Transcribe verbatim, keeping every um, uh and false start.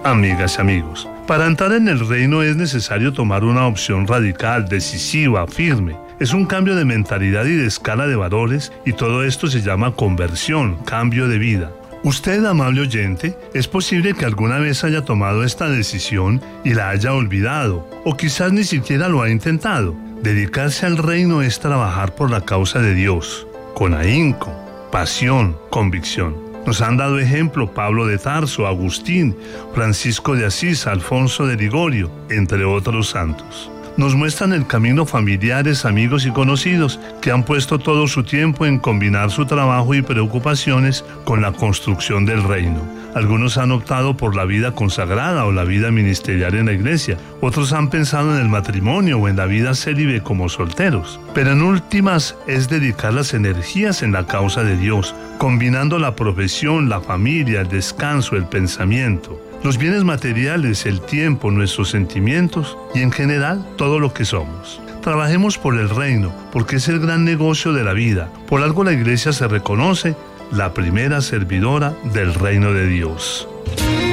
Amigas y amigos, para entrar en el reino es necesario tomar una opción radical, decisiva, firme. Es un cambio de mentalidad y de escala de valores, y todo esto se llama conversión, cambio de vida. Usted, amable oyente, es posible que alguna vez haya tomado esta decisión y la haya olvidado, o quizás ni siquiera lo ha intentado. Dedicarse al reino es trabajar por la causa de Dios, con ahínco, pasión, convicción. Nos han dado ejemplo Pablo de Tarso, Agustín, Francisco de Asís, Alfonso de Ligorio, entre otros santos. Nos muestran el camino familiares, amigos y conocidos que han puesto todo su tiempo en combinar su trabajo y preocupaciones con la construcción del reino. Algunos han optado por la vida consagrada o la vida ministerial en la iglesia. Otros han pensado en el matrimonio o en la vida célibe como solteros. Pero en últimas es dedicar las energías en la causa de Dios, combinando la profesión, la familia, el descanso, el pensamiento, los bienes materiales, el tiempo, nuestros sentimientos y en general todo lo que somos. Trabajemos por el reino, porque es el gran negocio de la vida. Por algo la iglesia se reconoce la primera servidora del reino de Dios.